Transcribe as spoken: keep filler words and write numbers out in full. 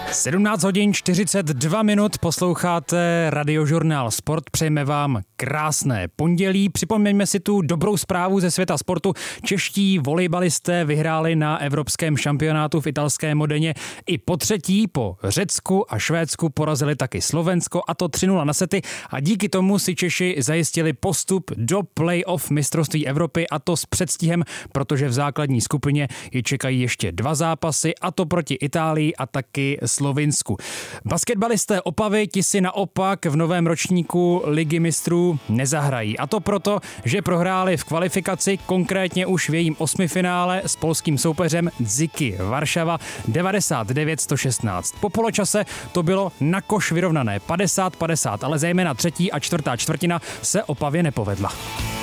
sedmnáct hodin čtyřicet dva minut, posloucháte Radiožurnál Sport, přejeme vám krásné pondělí. Připomeňme si tu dobrou zprávu ze světa sportu. Čeští volejbalisté vyhráli na evropském šampionátu v italské Modeně i po třetí, po Řecku a Švédsku porazili taky Slovensko, a to tři nula na sety, a díky tomu si Češi zajistili postup do play-off mistrovství Evropy, a to s předstihem, protože v základní skupině je čekají ještě dva zápasy, a to proti Itálii a taky Slovinsku. Basketbalisté Opavy, ti si naopak v novém ročníku Ligy mistrů nezahrají. A to proto, že prohráli v kvalifikaci, konkrétně už v jejím osmifinále s polským soupeřem Zyky Varšava devadesát devět sto šestnáct. Po poločase to bylo na koš vyrovnané padesát padesát, ale zejména třetí a čtvrtá čtvrtina se Opavě nepovedla.